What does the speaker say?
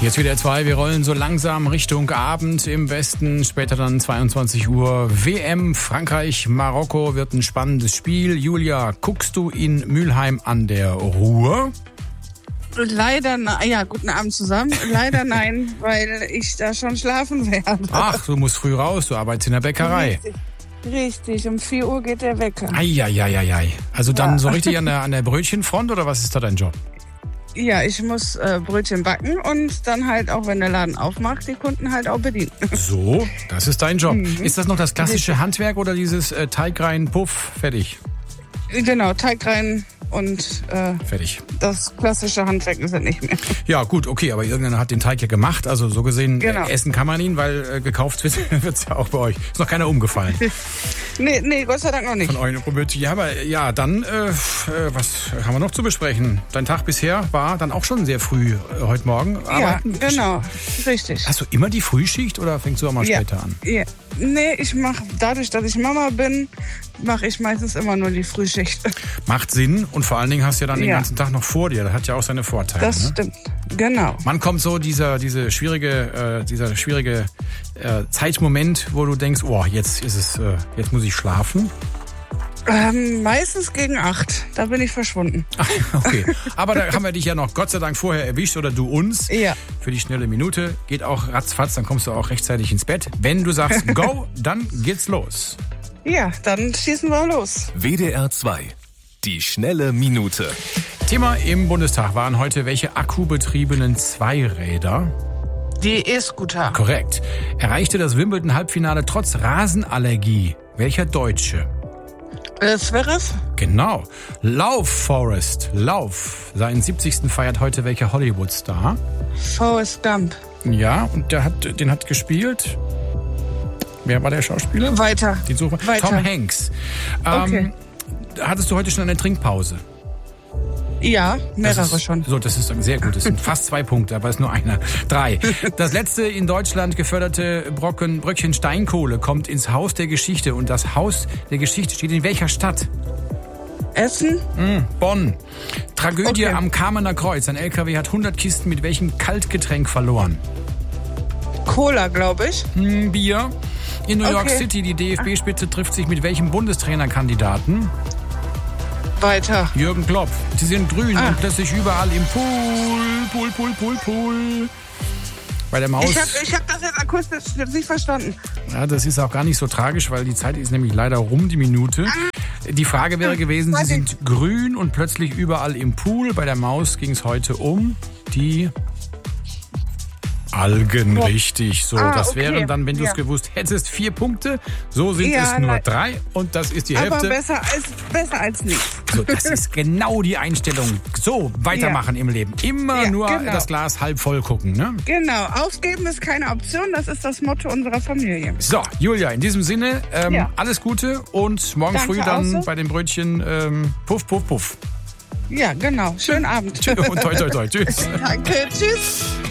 Jetzt wieder 2. Wir rollen so langsam Richtung Abend im Westen. Später dann 22 Uhr. WM Frankreich, Marokko wird ein spannendes Spiel. Julia, guckst du in Mülheim an der Ruhr? Leider, ja, guten Abend zusammen. Leider nein, weil ich da schon schlafen werde. Ach, du musst früh raus, du arbeitest in der Bäckerei. Richtig, um 4 Uhr geht der Wecker. Eieieiei. Also dann so richtig an der Brötchenfront oder was ist da dein Job? Ja, ich muss Brötchen backen und dann halt auch, wenn der Laden aufmacht, die Kunden halt auch bedienen. So, das ist dein Job. Ist das noch das klassische Handwerk oder dieses Teig rein, Puff, fertig? Genau, Teig rein und fertig. Das klassische Handwerk ist es nicht mehr. Ja gut, okay, aber irgendeiner hat den Teig ja gemacht, also so gesehen essen kann man ihn, weil gekauft wird es ja auch bei euch. Ist noch keiner umgefallen. Nee, Gott sei Dank noch nicht. Von euch Brötchen. Ja, aber ja, dann, was haben wir noch zu besprechen? Dein Tag bisher war dann auch schon sehr früh heute Morgen arbeiten? Ja, genau, richtig. Hast du immer die Frühschicht oder fängst du auch mal später an? Ja. Nee, ich mache, dadurch, dass ich Mama bin, mache ich meistens immer nur die Frühschicht. Macht Sinn und vor allen Dingen hast du ja dann den ganzen Tag noch vor dir. Das hat ja auch seine Vorteile. Das stimmt, genau. Wann kommt so dieser schwierige Zeitmoment, wo du denkst, oh, jetzt muss ich schlafen? Meistens gegen 8. Da bin ich verschwunden. Okay, aber da haben wir dich ja noch Gott sei Dank vorher erwischt oder du uns. Ja. Für die schnelle Minute. Geht auch ratzfatz, dann kommst du auch rechtzeitig ins Bett. Wenn du sagst go, dann geht's los. Ja, dann schießen wir los. WDR 2. Die schnelle Minute. Thema im Bundestag waren heute welche akkubetriebenen Zweiräder? Die E-Scooter. Korrekt. Erreichte das Wimbledon-Halbfinale trotz Rasenallergie. Welcher Deutsche? Zverev? Genau. Lauf, Forrest. Lauf. Seinen 70. feiert heute welcher Hollywood-Star? Forrest Gump. Ja, und den hat gespielt. Wer war der Schauspieler? Weiter. Tom Hanks. Okay. Hattest du heute schon eine Trinkpause? Ja, mehrere schon. So, das ist sehr gut. Das sind fast 2 Punkte, aber es ist nur einer. 3. Das letzte in Deutschland geförderte Bröckchen Steinkohle kommt ins Haus der Geschichte. Und das Haus der Geschichte steht in welcher Stadt? Essen? Bonn. Tragödie am Kamener Kreuz. Ein LKW hat 100 Kisten mit welchem Kaltgetränk verloren? Cola, glaube ich. Bier. In New York City, die DFB-Spitze trifft sich mit welchem Bundestrainerkandidaten? Weiter. Jürgen Klopp. Sie sind grün und plötzlich überall im Pool. Bei der Maus. Ich hab das jetzt akustisch nicht verstanden. Ja, das ist auch gar nicht so tragisch, weil die Zeit ist nämlich leider rum, die Minute. Die Frage wäre gewesen, sie sind grün und plötzlich überall im Pool. Bei der Maus ging es heute um die Algen, richtig. So, das wären dann, wenn du es gewusst hättest, 4 Punkte. So sind es nur 3 und das ist die Hälfte. Aber besser als nichts. So, das ist genau die Einstellung. So, weitermachen im Leben. Immer nur das Glas halb voll gucken, ne? Genau, aufgeben ist keine Option. Das ist das Motto unserer Familie. So, Julia, in diesem Sinne, alles Gute und morgen früh dann bei den Brötchen Puff, Puff, Puff. Ja, genau. Schönen Abend. Und toi, toi, toi. Tschüss. Danke, tschüss.